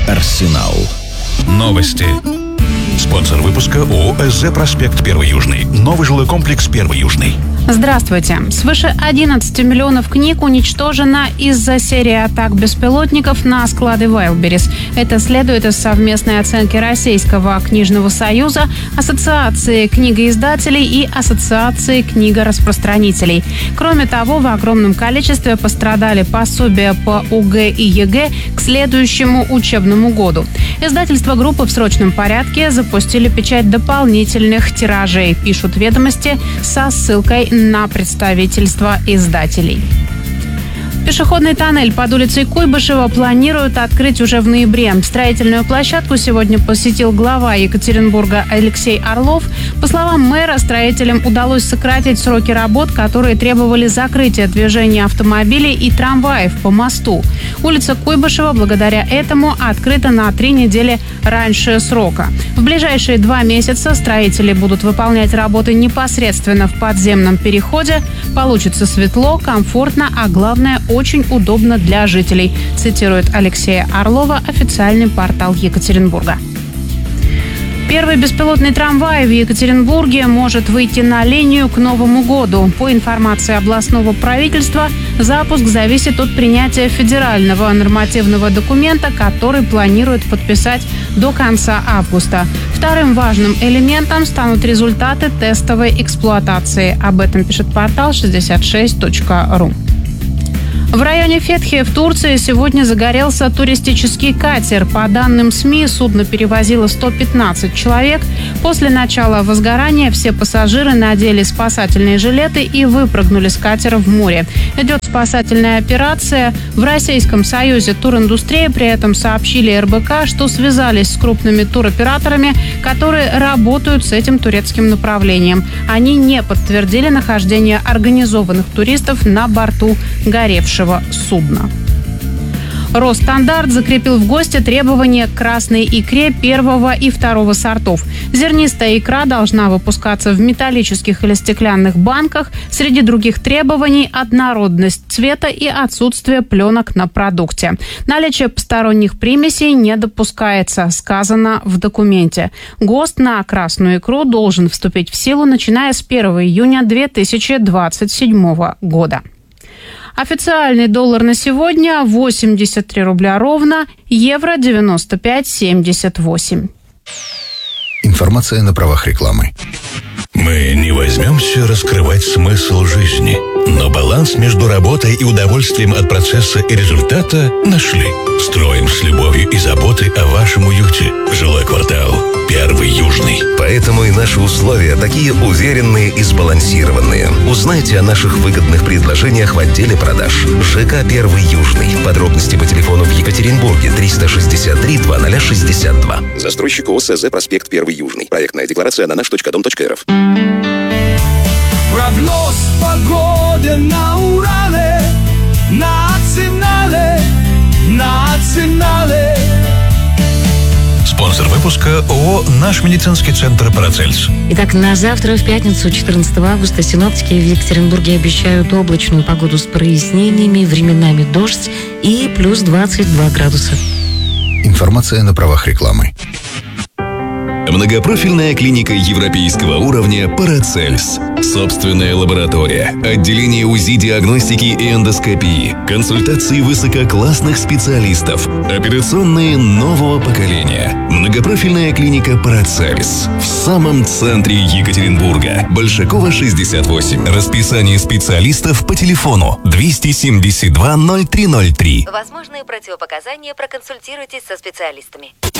Арсенал. Новости. Спонсор выпуска ООО «СЗ Проспект 1 Южный». Новый жилой комплекс 1 Южный. Здравствуйте. Свыше 11 миллионов книг уничтожено из-за серии атак беспилотников на склады Wildberries. Это следует из совместной оценки Российского книжного союза, Ассоциации книгоиздателей и Ассоциации книгораспространителей. Кроме того, в огромном количестве пострадали пособия по ОГЭ и ЕГЭ к следующему учебному году. Издательства группы в срочном порядке запустили печать дополнительных тиражей, пишут «Ведомости» со ссылкой на представительство издателей. Пешеходный тоннель под улицей Куйбышева планируют открыть уже в ноябре. Строительную площадку сегодня посетил глава Екатеринбурга Алексей Орлов. По словам мэра, строителям удалось сократить сроки работ, которые требовали закрытия движения автомобилей и трамваев по мосту. Улица Куйбышева благодаря этому открыта на 3 недели раньше срока. В ближайшие 2 месяца строители будут выполнять работы непосредственно в подземном переходе. Получится светло, комфортно, а главное – очень удобно для жителей, цитирует Алексея Орлова официальный портал Екатеринбурга. Первый беспилотный трамвай в Екатеринбурге может выйти на линию к Новому году. По информации областного правительства, запуск зависит от принятия федерального нормативного документа, который планируют подписать до конца августа. Вторым важным элементом станут результаты тестовой эксплуатации. Об этом пишет портал 66.ru. В районе Фетхи в Турции сегодня загорелся туристический катер. По данным СМИ, судно перевозило 115 человек. После начала возгорания все пассажиры надели спасательные жилеты и выпрыгнули с катера в море. Идет спасательная операция. В Российском союзе туриндустрии при этом сообщили РБК, что связались с крупными туроператорами, которые работают с этим турецким направлением. Они не подтвердили нахождение организованных туристов на борту горевшего судна. Росстандарт закрепил в ГОСТе требования к красной икре 1 и 2 сортов. Зернистая икра должна выпускаться в металлических или стеклянных банках. Среди других требований – однородность цвета и отсутствие пленок на продукте. Наличие посторонних примесей не допускается, сказано в документе. ГОСТ на красную икру должен вступить в силу, начиная с 1 июня 2027 года. Официальный доллар на сегодня 83 рубля ровно, евро 95,78. Информация на правах рекламы. Мы не возьмемся раскрывать смысл жизни, но баланс между работой и удовольствием от процесса и результата нашли. Строим с любовью и заботой о вашем уюте. Жилой квартал 1 Южный. Поэтому и наши условия такие уверенные и сбалансированные. Узнайте о наших выгодных предложениях в отделе продаж. ЖК 1 Южный. Подробности по телефону в Екатеринбурге 363 2062. Застройщик ООО «СЗ Проспект 1 Южный». Проектная декларация на наш.дом.рф. Прогноз погоды на Урале, национале. Спонсор выпуска ООО «Наш медицинский центр Парацельс». Итак, на завтра, в пятницу, 14 августа, синоптики в Екатеринбурге обещают облачную погоду с прояснениями, временами дождь и плюс 22 градуса. Информация на правах рекламы. Многопрофильная клиника европейского уровня «Парацельс». Собственная лаборатория, отделение УЗИ, диагностики и эндоскопии, консультации высококлассных специалистов, операционные нового поколения. Многопрофильная клиника «Парацельс» в самом центре Екатеринбурга. Большакова, 68. Расписание специалистов по телефону 272 0303. Возможные противопоказания, проконсультируйтесь со специалистами.